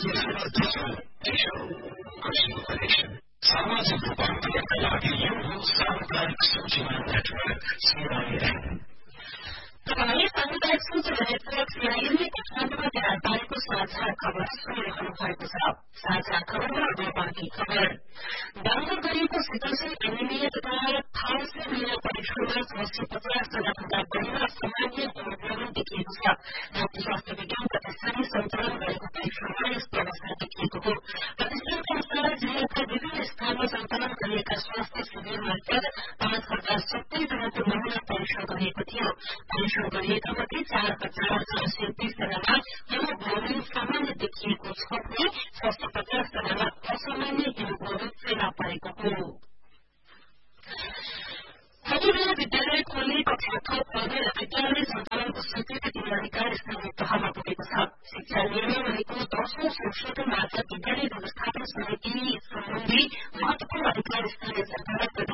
त्यसैले तेस्रो कृषि कनेक्सन सामाजिक रूपान्तरणका लागि यो हो सामुदायिक सूचना नेटवर्क CIN। तपाईँ सामुदायिक सूचना नेटवर्क CIN-ले काठमाडौँमा तयार पारेको साझा खबर सुनिरहनु भएको छ। साझा खबरमा अब बाँकी खबर। दाङ गरिएको सिकलसेल एनिमिया तथा थ्यालेसेमिया परीक्षणमा 650 जनाभन्दा बढीमा सामान्य हिमोग्लोबिन देखिएको छ। राज्य स्वास्थ्य विज्ञान प्रतिष्ठानले सञ्चालन गरेको परीक्षणमा यस्तो अवस्था देखिएको हो। प्रतिष्ठानका अनुसार जिल्लाका विभिन्न स्थानमा सञ्चालन गरिएका स्वास्थ्य शिविर मार्फत 5070 जनाको नमूना परीक्षण गरिएको थियो। परीक्षण गरिएका मध्ये 4,420 जनामा हिमोग्लोबिन सामान्य देखिएको छ भने 650 जनामा असामान्य हिमोग्लोबिन फेला परेको हो। कतिबेला विद्यालय खोल्ने कक्षा थप पढ्ने र विद्यालय सञ्चालनको स्वीकृति दिने अधिकार स्थानीय तहमा पुगेको छ। शिक्षा निर्णय भनेको 10औं संशोधन मार्फत विद्यालय व्यवस्थापन समिति सम्बन्धी महत्वपूर्ण अधिकार स्थानीय सरकारलाई